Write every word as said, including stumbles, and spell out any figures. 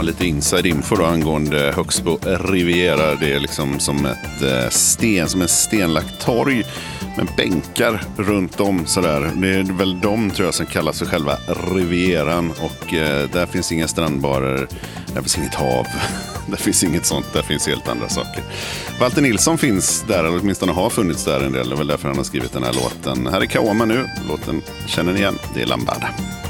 lite inside info då angående Högsbo Riviera. Det är liksom som ett sten, som en stenlagt torg med bänkar runt om sådär. Det är väl de, tror jag, som kallas för själva Rivieran. Och eh, där finns inga strandbarer, där finns inget hav, där finns inget sånt, där finns helt andra saker. Walter Nilsson finns där, eller åtminstone har funnits där en del. Det är väl därför han har skrivit den här låten. Här är Kaoma nu, låten känner ni igen, det är Lambada.